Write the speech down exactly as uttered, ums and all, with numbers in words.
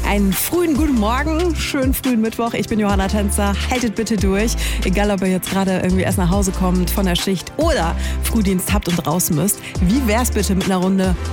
Einen frühen guten Morgen, schönen frühen Mittwoch. Ich bin Johanna Tänzer. Haltet bitte durch. Egal, ob ihr jetzt gerade irgendwie erst nach Hause kommt von der Schicht oder Frühdienst habt und raus müsst. Wie wär's bitte mit einer Runde